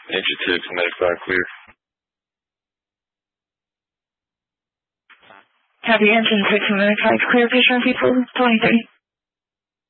Entry 2, Kinetic 5, clear. Copy, engine 6, Kinetic 5, clear, patient people, 2030.